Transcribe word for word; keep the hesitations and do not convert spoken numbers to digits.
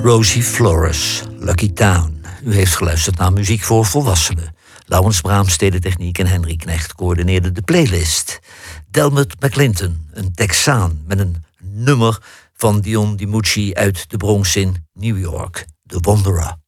Rosie Flores, Lucky Town. U heeft geluisterd naar muziek voor volwassenen. Laurens Braams, techniek en Henry Knecht coördineerden de playlist. Delmut McClinton, een Texaan met een nummer van Dion DiMucci uit de Bronx in New York, The Wanderer.